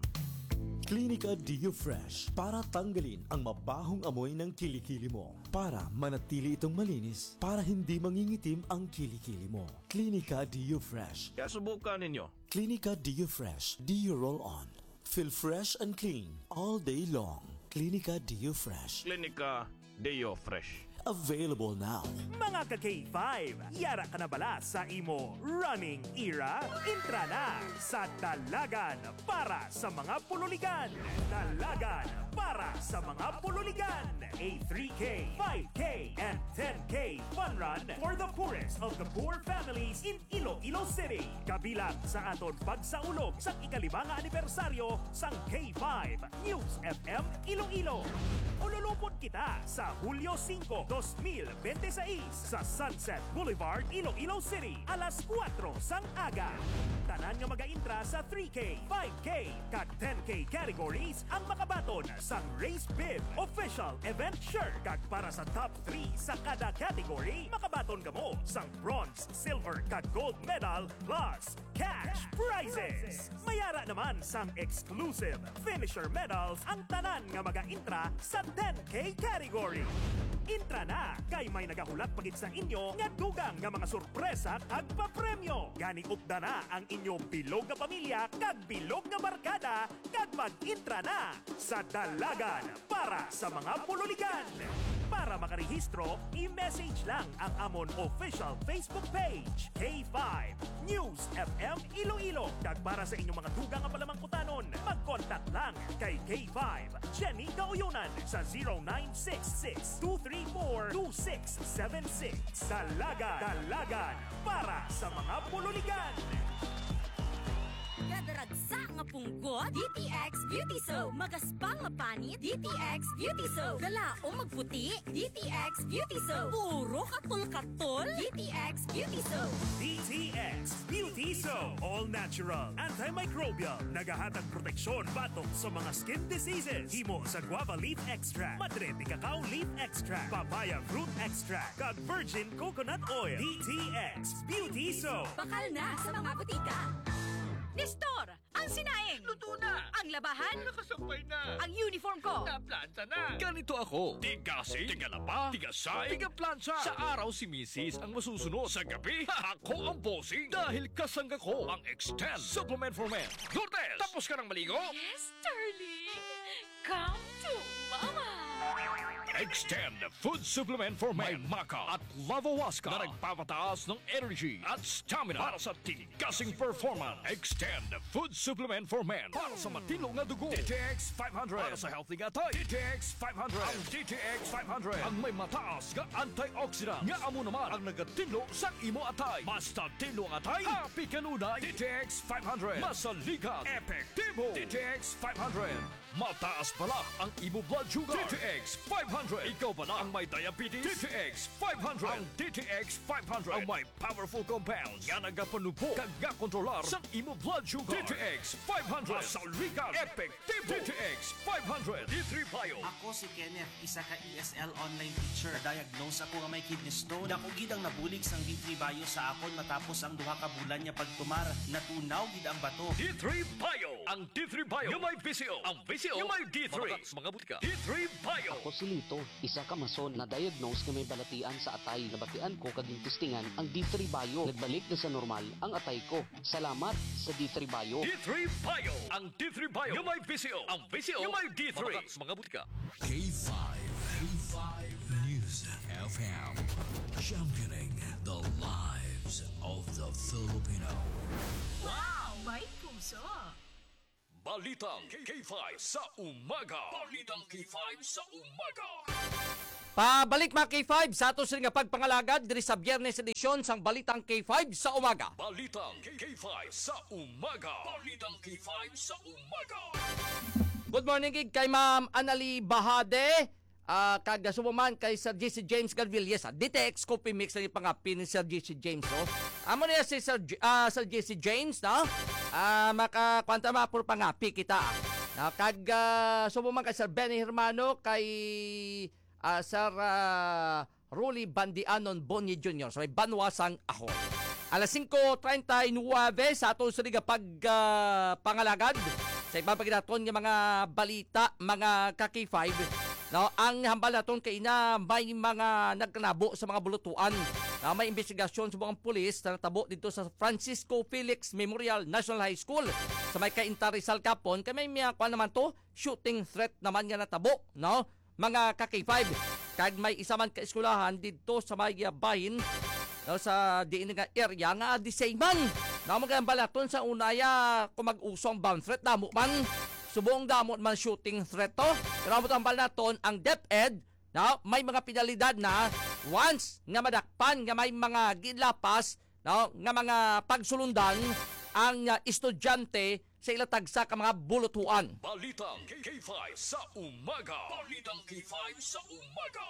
Klinika Deo Fresh para tanggalin ang mabahong amoy ng kilikili mo. Para manatili itong malinis, para hindi mangingitim ang kilikili mo. Klinika Deo Fresh. Kaya subukan ninyo. Klinika Deo Fresh. Deo Roll On. Feel fresh and clean all day long. Klinika Deo Fresh. Klinika Deo Fresh. Available now. Mga ka-K five, yara ka na bala sa imo running era? Intra na sa Dalagan para sa mga pululigan. Dalagan para sa mga pululigan. A three K, five K, and ten K fun run for the poorest of the poor families in Iloilo Iloilo City. Kabilang sa aton pagsaulog sa ikalimang anibersaryo sang K five News F M Iloilo. Ululupot kita sa Hulyo singko, dos mil veintiséis sa Sunset Boulevard, Iloilo City, alas kwatro sang aga. Tanan nga mag-intra sa three K, five K, kag ten K categories ang makabaton sang Race Bib Official Event Shirt. Kag para sa top three sa kada category, makabaton ka mo sang bronze, silver, kag gold medal plus cash prizes. Mayara naman sang exclusive finisher medals ang tanan nga mag-intra sa ten K category. Intra na kay may nagahulat pagit sa inyo nga dugang nga mga sorpresa kag papremyo. Gani upda na ang inyong bilog nga pamilya kag bilog nga barkada kag mag-intra na sa Dalagan para sa mga pululigan. Para makarehistro, i-message lang ang amon official Facebook page, K five News F M Iloilo. Kag para sa inyong mga dugang nga palamangkutanon, mag-contact lang kay K five Jenny Gauyunan sa zero nine six six, two three four, two six seven six. Dalagan, Dalagan para sa mga pululigan. Gadaragsa nga punggot, D T X Beauty Soap. Magaspang nga panit, D T X Beauty Soap. Galaong magputi, D T X Beauty Soap. Puro katol-katol, D T X Beauty Soap. D T X Beauty Soap. All natural, antimicrobial, nagahatag proteksyon batok sa mga skin diseases. Himo sa guava leaf extract, madre de cacao leaf extract, papaya fruit extract, kag virgin coconut oil. D T X Beauty Soap. Bakal na sa mga butika. Nestor, ang sinaing. Luto na. Ang labahan. Nakasampay na. Ang uniform ko. Naplanta na. Ganito ako. Tigasing, tigalaba, tigasay, tigaplansa. Sa araw si Missus ang masusunod. Sa gabi, ako ang bossing. Dahil kasangga ko ang Extend Supplement for Men. Lourdes, tapos ka ng maligo? Yes, darling. Come to mama. Extend Food Supplement for Men. May Maca at Lavawaska na nagpapataas ng energy at stamina para sa tigasing performance. Extend Food Supplement for Men para sa matino nga dugo. D T X five hundred para sa healthy nga tayo. D T X five hundred. Ang D T X five hundred ang may mataas nga antioxidant nga amo naman ang nagatino sa imo atay. Basta tino nga atay, happy kanunay. D T X five hundred. Masaligan, epektibo. D T X five hundred. Mataas pala ang imo blood sugar. D T X five hundred. Ikaw ba na ang may diabetes? D T X five hundred. Ang D T X five hundred ang may powerful compounds nga nagapanupo kag nga kontrolar sa imo blood sugar. D T X five hundred. Masaligan, epektibo. D T X five hundred. D three Bio. Ako si Kenneth, isa ka E S L online teacher. Diagnose ako nga may kidney stone. Dako gid ang nabulig sang D three Bio sa akon matapos ang duha ka bulan nga pagtumar. Natunaw gid ang bato. D three Bio. Ang D three Bio nga may B C O. Ang B C O nga may D three. Mga butika. D three Bio. Ako si Lito, isa ka mason na diagnose nga may balatian sa atay. Nabatian ko kaging testingan ang D three Bio. Nagbalik na sa normal ang atay ko. Salamat sa D three Bio. D three Bio. Ang D three Bio nga may B C O. Ang B C O nga may D three. Mga butika. K five. K five News F M. Championing the lives of the Filipino. Wow, may puso. Balitang K five sa umaga. Balitang K five sa umaga. Pabalik mga K five sa ato sa nga pagpangalagad diri sa Biyernes edisyon sang Balitang K five sa umaga. Balitang K five sa umaga. Balitang K five sa umaga. Good morning gig kay Ma'am Anali Bahade. Uh, kag sumaman kay Sir J C James Galvilles. D T X Coffee Mix na pangapin ni Sir J C James. Oh. Amo niya si Sir, uh, Sir J C James, no? Uh, makakwanta mapur pangapi kita. No? Kag uh, sumaman kay Sir Benny Hermano, kay uh, Sir uh, Ruli Bandianon Bonnie Junior So may banwasang ako. Alas singko treinta-nueve sa ato sa liga pag uh, pangalagad. Sa ipapaginaton ng mga balita, mga ka K five. No, ang hambal naton kay na may mga nagkanabo sa mga bulutuan. Uh, may investigasyon sa mga pulis na natabo dito sa Francisco Felix Memorial National High School sa may Cainta Rizal Capon. Kay may mga kwan naman to, shooting threat naman nga natabo, no? Mga ka K five. Kag may isa man ka eskwelahan dito sa may uh, bahin, no, sa diin nga area nga di same man. No, magambal naton sa unaya kung mag-usong bomb threat damo man. Subong damot man shooting threat to. Pero ang tambal naton ang DepEd, no, may mga penalidad na once nga madakpan nga may mga gilapas no, nga mga pagsulundan ang uh, estudyante sa ilatagsa ka mga bulutuan. Balitang K five sa umaga. Balitang K five sa umaga.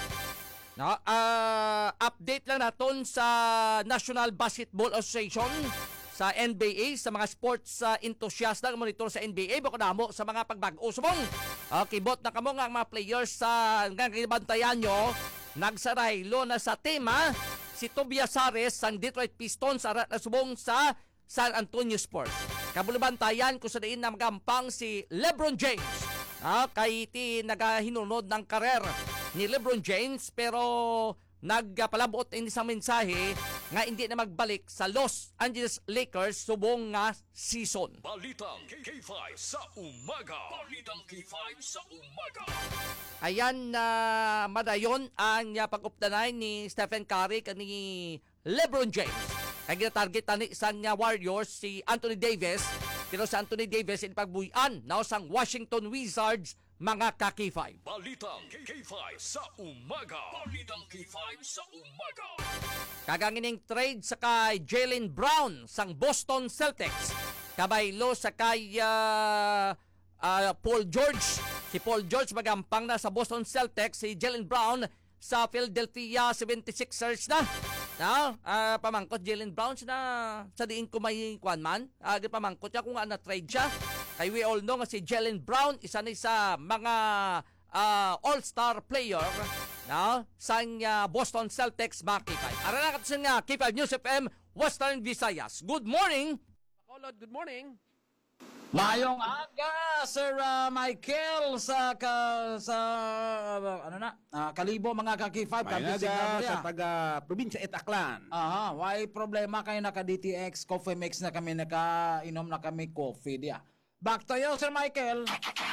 No, uh, update lang naton sa National Basketball Association, sa N B A, sa mga sports uh, enthusiast na monitor sa N B A, bako namo sa mga pagbago. Subong, uh, kibot na kamo nga ang mga players sa uh, bantayan nyo, nagsaraylo na sa tema si Tobias Harris sang Detroit Pistons arat na subong sa San Antonio Spurs. Kabulubantayan kung sa diin na magampang si LeBron James. Ah, kay iti nagahinunod ng karer ni LeBron James pero nagpalabot ini sa mensahe nga hindi na magbalik sa Los Angeles Lakers subong nga season. Balitang K five sa umaga. Balitang K five sa umaga. Ayan na uh, madayon ang uh, pag-updanay ni Stephen Curry kani LeBron James. Kaya gina-target tani sang uh, Warriors si Anthony Davis. Pero sa Anthony Davis in pagbuyan na sang Washington Wizards mga ka K five. Balitang K five sa umaga. Balitang K five sa umaga. Kagangining trade sa kay Jaylen Brown sang Boston Celtics. Kabaylo sa kay uh, uh, Paul George. Si Paul George magampang na sa Boston Celtics. Si Jaylen Brown sa Philadelphia seventy-sixers na. No, uh, pamangkot Jaylen Brown na sa diin ko may kwan man. Uh, pamangkot siya kung ano trade siya. Kay we all know nga si Jaylen Brown isa ni sa mga uh, all-star player no, sa uh, Boston Celtics mga K five. Ara na katsin nga K five News F M Western Visayas. Good morning. Bacolod, good morning. Mayong aga, Sir uh, Michael sa ka, sa uh, ano na, uh, Kalibo mga ka K five. Mayong aga sa taga probinsya Etaklan. Aha, why problema kayo naka D T X Coffee Mix na kami naka-inom na kami coffee dia. Back to you, Sir Michael.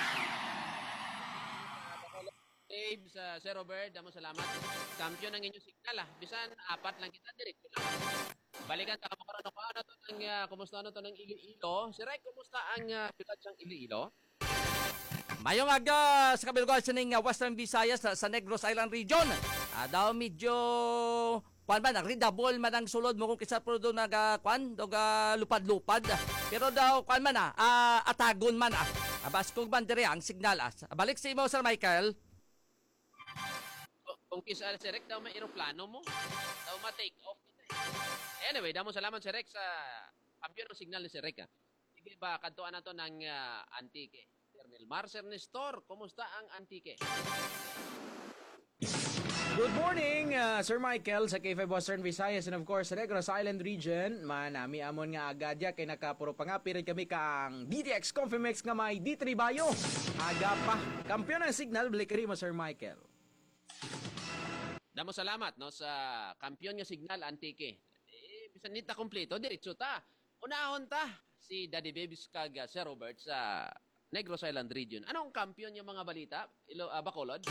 Dave, sa Sir Robert, damo salamat. Kampiyon ang inyong signal ah. Bisan apat lang kita direct lang. Balikan ta mo karon ko ano to ng uh, kumusta ano to ng Iloilo? Si Ray, kumusta ang uh, siyudad sang Iloilo? Mayong aga sa kabilugan sa ning uh, Western Visayas sa, sa Negros Island Region. Ah, daw medyo kwan ba nagridabol man ang sulod mo kung kisa pro do naga kwan do ga lupad-lupad. Pero daw kwan man ah, uh, atagon man ah. Abas kung bandere ang signal ah. Balik sa imo Sir Michael. Kung kisa si Rex daw may eroplano mo, daw ma-take off. Anyway, damo salamat si Rex sa kampiyon ng signal ni si Rex. Sige ba, kantuan na to ng uh, Antique. Colonel Marcer Nestor, kumusta ang Antique? Good morning, uh, Sir Michael sa K five Western Visayas and of course, Negros Island Region. Manami amon nga agadya kay nakapuro pangapirin kami kang D T X Coffee Mix nga may D three Bayo. Aga pa, kampiyon ng signal, blikari mo Sir Michael. Damo salamat no sa kampiyon nga signal Antique. Eh, bisan nita kompleto diretso ta. Unahon ta si Daddy Babes kag Sir Robert sa Negros Island Region. Anong kampiyon yung mga balita? Ilo uh, Bacolod?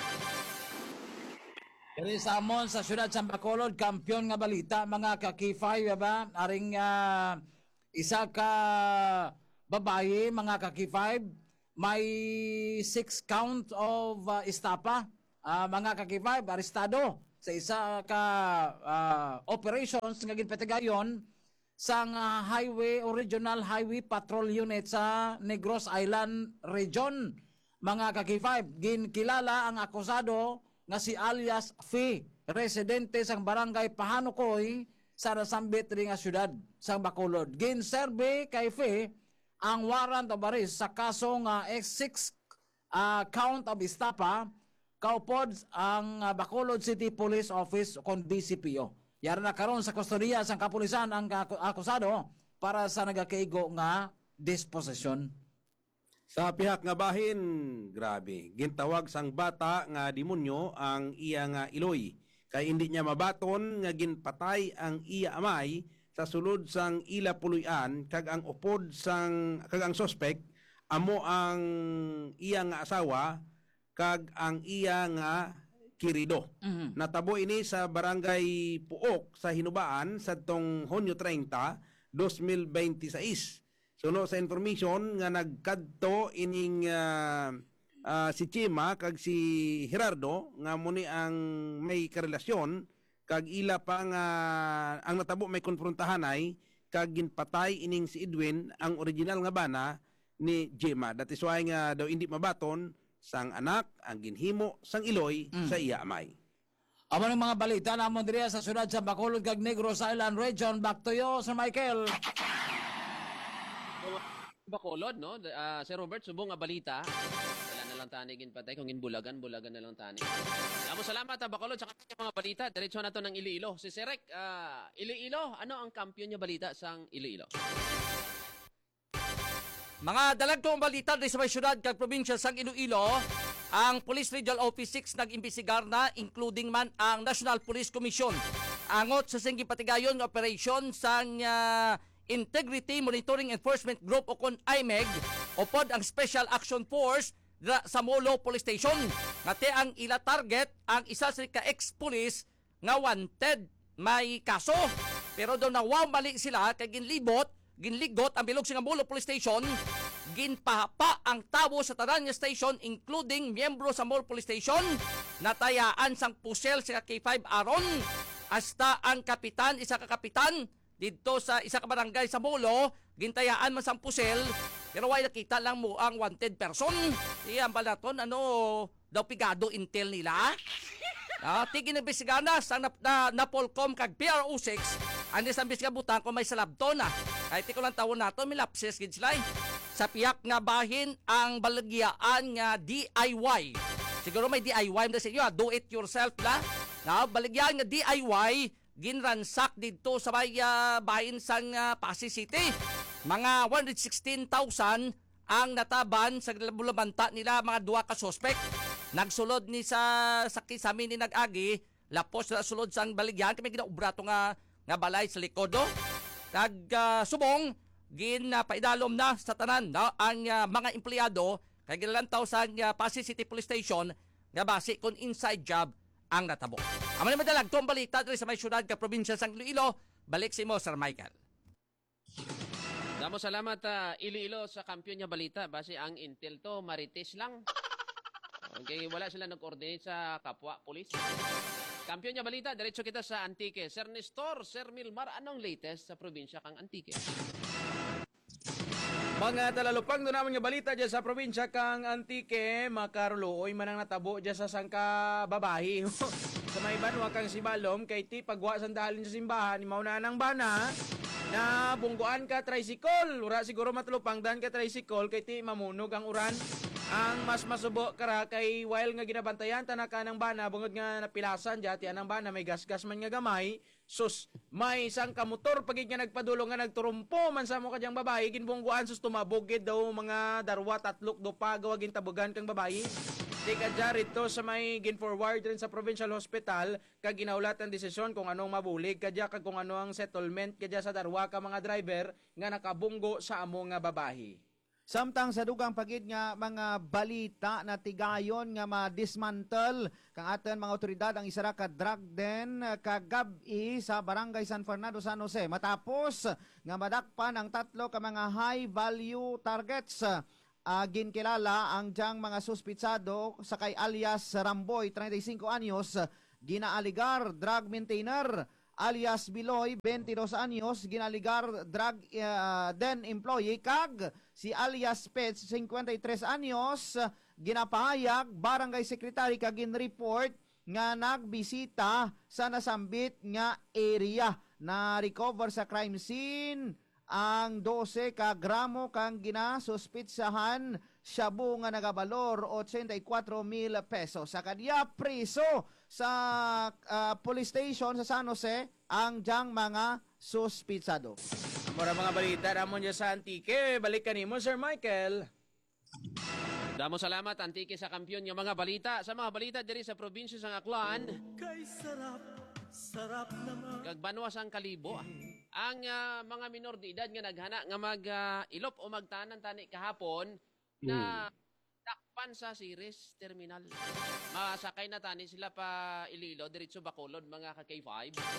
Diri sa amon sa syudad sa Bacolod, kampiyon nga balita mga ka K five ba? Aring uh, isa ka babae mga ka K five may six count of uh, estapa. Uh, mga ka K five arestado sa isa ka uh, operations nga ginpatigayon sang uh, highway o regional highway patrol unit sa Negros Island Region. Mga ka K five ginkilala ang akusado nga si alias Fee, residente sang barangay Pahanukoy sa nasambit ring nga syudad sa Bacolod. Ginserbe kay Fee ang warrant of arrest sa kaso nga uh, six uh, count of estapa kaupod ang uh, Bacolod City Police Office kon B C P O. Yara na karon sa kustodiya sang kapulisan ang akusado para sa nagakaigo nga disposisyon. Sa pihak nga bahin, grabe, gintawag sang bata nga demonyo ang iya nga iloy. Kay hindi niya mabaton nga ginpatay ang iya amay sa sulod sang ila puluyan kag ang upod sang kag ang suspect amo ang iya nga asawa kag ang iya nga kirido. Mm-hmm. Natabo ini sa barangay Puok sa Hinubaan sa tong Hunyo thirty, twenty twenty-six. Suno sa information nga nagkadto ining uh, uh, si Chima kag si Gerardo nga muni ang may karelasyon kag ila pa nga ang natabo may konfrontahan ay kag ginpatay ining si Edwin ang original nga bana ni Gemma. That is why nga daw hindi mabaton sang anak ang ginhimo sang Iloy Mm. sa iya amay. Amo ng mga balita namon diri sa syudad sa Bacolod kag Negros Island Region. Back to you, Sir Michael. Bacolod, no? Uh, Sir Robert, subong nga balita. Wala na lang tani ginpatay kung ginbulagan, bulagan na lang tani. Amo salamat ha, Bacolod sa kanyang mga balita. Diretso na to ng Iloilo. Si Serek, uh, Iloilo, ano ang kampiyon niya balita sang Iloilo? Mga dalagtong balita di sa may syudad kag probinsya sang Iloilo, ang Police Regional Office six nag-imbestigar na, including man ang National Police Commission. Angot sa singgi patigayon nga operation sang uh, Integrity Monitoring Enforcement Group o kon I M E G upod ang Special Action Force dra sa Molo Police Station. Ngati ang ila target ang isa sa ka-ex-police nga wanted may kaso. Pero daw nawaw mali sila kay ginlibot, ginligot ang bilog sa Molo Police Station, ginpahapa ang tawo sa tanan nga station including miyembro sa Molo Police Station, natayaan sang pusel sa K five aron hasta ang kapitan, isa ka kapitan dito sa isa ka barangay sa Molo, gintayaan man sang pusel, pero way nakita lang mo ang wanted person. Iyan ba naton, ano, daw pigado intel nila? Ah, tigin na bisigana sa na, na, Napolcom kag P R O six, andi sa bisga butang ko may salabton na. Ay ti ko lang tawon nato, may lapses gid sila. Sa piyak nga bahin ang balagyaan nga D I Y. Siguro may D I Y na sa inyo, do it yourself la. Na balagyaan nga D I Y, ginransak dito sa may uh, bahin sang uh, Pasig City. Mga one hundred sixteen thousand ang nataban sa bulabanta nila, mga duwa ka suspect. Nagsulod ni sa sakit sa amin ni nag-agi, lapos na sulod sang baligyan, kami ginaubrato nga, nga balay sa likodo. Kag uh, subong, gin uh, paidalom na sa tanan no? ang uh, mga empleyado, kay ginalantaw sa uh, Pasig City Police Station, nga basi kung inside job ang natabo. Amo na madalag tong balita diri sa may syudad ka probinsya sang Iloilo. Balik si mo, Sir Michael. Damo salamat uh, Iloilo sa kampiyon niya balita. Base ang intel to marites lang. Okay, wala sila nag-coordinate sa kapwa pulis. Kampiyon niya balita, diretso kita sa Antique. Sir Nestor, Sir Milmar, anong latest sa probinsya kang Antique? Mga talalupang do naman nga balita dyan sa probinsya kang Antique, makaruloy man ang natabo dyan sa sangka babahi. Sa may banwa kang Sibalom, kay ti pagwa sandalin sa simbahan, imaw na ng bana, na bungguan ka tricycle. Ura siguro matulupang dan ka tricycle, kay ti mamunog ang uran. Ang mas masubo kara kay while nga ginabantayan tanaka ng bana, bungod nga napilasan dyan, ti anang bana, may gas-gas man nga gamay. Sus, may isang kamotor pagig nga nagpadulong nga nagturumpo man sa mo kadyang babae, ginbungguan sus tumabugid daw mga darwa tatlok do pa gawa gintabugan kang babae. Di kadya rito sa may gin-forward rin sa Provincial Hospital kag ginaulat ang desisyon kung anong mabulig kadya kag kung ano ang settlement kadya sa darwa ka mga driver nga nakabunggo sa amo nga babae. Samtang sa dugang pagid nga mga balita na tigayon nga ma-dismantle kang aton mga otoridad ang isa ra ka drug den kagabi sa Barangay San Fernando, San Jose. Matapos nga madakpan ang tatlo ka mga high value targets. Uh, ginkilala ang diyang mga suspitsado sa kay alias Ramboy, thirty-five anyos, ginaaligar drug maintainer, alias Biloy, twenty-dos anyos, ginaligar drug uh, den employee, kag si alias Pets, fifty-three anyos, ginapahayag barangay secretary kag gin-report nga nagbisita sa nasambit nga area. Na recover sa crime scene ang twelve ka gramo kang ginasuspitsahan shabu nga nagabalor eighty-four mil pesos. Sa kadya preso sa uh, police station sa San Jose ang diyang mga suspitsado. Mura mga balita ramon dyan sa Antique. Balik ka nimo, Sir Michael. Damo salamat Antique sa kampiyon nga mga balita. Sa mga balita diri sa probinsya sang Aklan. Kay sarap, sarap naman. Kag banwas ang Kalibo. Ah. Ang uh, mga minor de edad nga naghana nga mag-ilop uh, o magtanan tani kahapon na takpan sa Ceres Terminal. Masakay na tani sila pa Iloilo, diretso Bacolod, mga ka K five.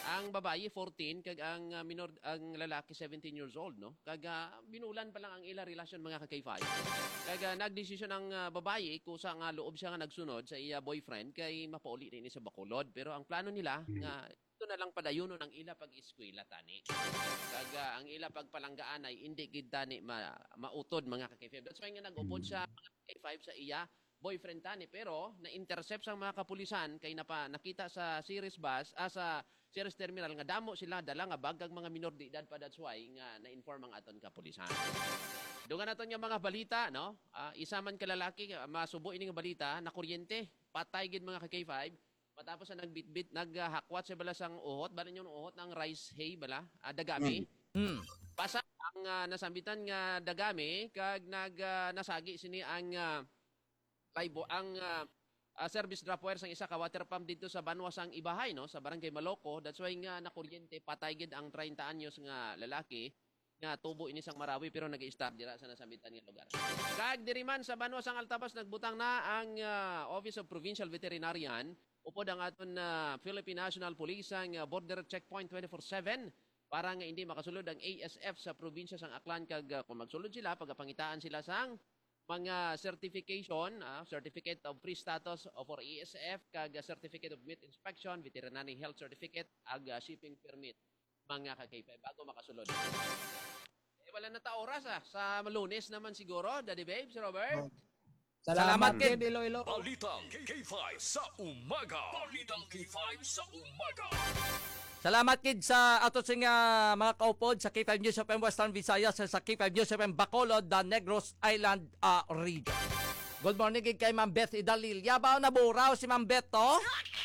Ang babae fourteen kag ang uh, minor ang lalaki seventeen years old no. Kag uh, binulan pa lang ang ila relasyon mga ka-K five. Kag uh, nagdesisyon ang uh, babae kusa nga loob siya nga nagsunod sa iya boyfriend kay mapauli ni sa Bacolod pero ang plano nila nga ito na lang padayuno ng ila pag-eskwela tani. Kag uh, ang ila pagpalanggaan ay hindi gid tani ma mautod mga ka-K five. That's why nga nag-upod siya mga K five sa iya boyfriend tani pero na-intercept sang mga kapulisan kay napa nakita sa series bus ah, sa series terminal nga damo sila dala nga bagag mga minor de edad pa that's why nga na-inform ang aton kapulisan. Dungan naton nga mga balita no. Uh, isa man ka lalaki uh, masubo ini nga balita na kuryente patay gid mga ka-K five matapos sa nagbitbit naghakwat sa bala sang uhot bala yung uhot ng rice hay bala uh, dagami. Mm. Pasa ang uh, nasambitan nga dagami kag nag uh, nasagi sini ang uh, Laibo ang uh, uh, service drop wire sang isa ka water pump dito sa Banwasang Ibahay no sa Barangay Maloco. That's why nga na kuryente patay gid ang thirty anyos nga lalaki nga tubo ini sang Marawi pero nag-i-start dira sa nasambitan nga lugar. Kag diri man sa Banwasang Altabas nagbutang na ang uh, Office of Provincial Veterinarian upod ang aton uh, Philippine National Police ang uh, border checkpoint twenty-four seven para nga hindi makasulod ang A S F sa probinsya sang Aklan kag uh, kung magsulod sila pagapangitaan sila sang mga certification, uh, certificate of free status of for E S F, kag uh, certificate of meat inspection, veterinary health certificate, ag uh, shipping permit, mga ka-K five, bago makasulod. Eh, wala na ta oras ah. Sa Lunes naman siguro, Daddy Babe, si Robert. Salamat kid Iloilo. Balitang K five sa umaga. Balitang K five sa umaga. Salamat kid sa ato sing uh, mga kaupod sa K five News F M Western Visayas sa K five News F M Bacolod, the Negros Island uh, region. Good morning kid kay Ma'am Beth Idalil. Yabaw na buraw si Ma'am Beth to.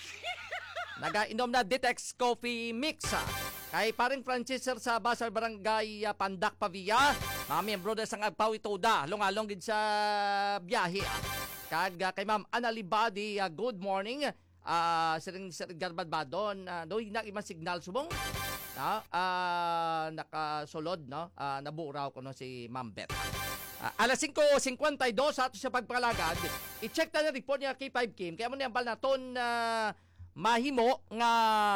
Nagainom na Ditex Coffee Mix. Ha? Kay paring Francis sir sa Basal Barangay uh, Pandak Pavia. Mami and brothers ang agpawi toda. Lungalong gid sa biyahe. Ha? Kag uh, kay Ma'am Analibadi, uh, good morning. Ah, uh, siring Sir Garbadbadon, uh, do na imang signal subong. Ah, uh, nakasulod no. Uh, naburaw ko no si Ma'am Beth. Uh, alas five fifty-two sa ato sa pagpalagad. I-check ta na report niya K five Kim. Kaya mo niya bal naton uh, mahimo nga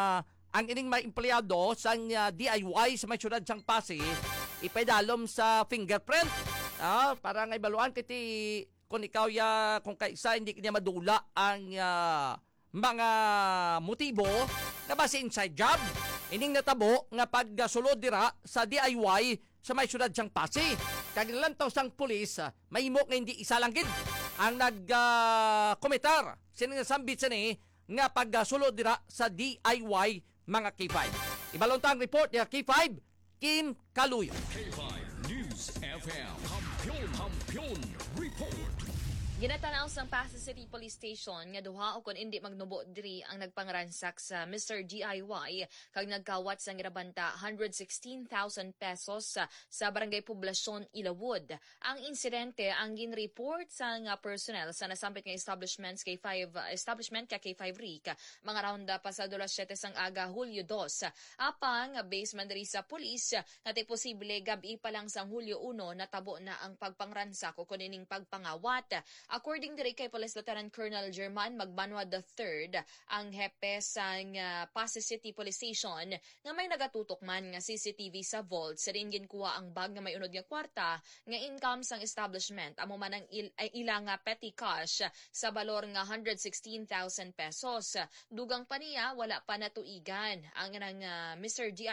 ang ining mga empleyado sa uh, D I Y sa may syudad sang Pasig ipedalom sa fingerprint. Ah, uh, para nga ibaluan kiti kung ikaw ya kung kaisa hindi kanya madula ang uh, mga motibo na base inside job. Ining natabo nga pagsulod dira sa D I Y sa may syudad sang Pasig. Kag lantaw sang pulis, mahimo nga hindi isa lang gid ang nag-komentar. Uh, Sino nga sambit sini nga pagsulod dira sa D I Y mga K five. Ibalontang report niya K five, Kim Kaluyo. K five News F M. Kampiyon, kampiyon, report. Ginatanaw sang Pasig City Police Station nga duha o kun indi magnubo diri ang nagpangransak sa Mister D I Y kag nagkawat sang grabanta one hundred sixteen thousand pesos sa Barangay Poblasyon Ilawod. Ang insidente ang ginreport sang personnel sa nasampit nga establishments K five establishment ka K five R I C mga raunda pasado las siyete sang aga Hulyo dos. Apang base man diri sa police natay posible gabi pa lang sang Hulyo uno natabo na ang pagpangransak o kuning pagpangawat. According diri kay Police Lieutenant Colonel German Magbanwa the third, ang hepe sang uh, Pasig City Police Station nga may nagatutok man nga C C T V sa vault sa rin ginkuha ang bag nga may unod nga kwarta nga income sang establishment amo man ang il, ay ilang uh, petty cash sa balor nga one hundred sixteen thousand pesos. Dugang pa niya wala pa natuigan ang nang uh, Mister D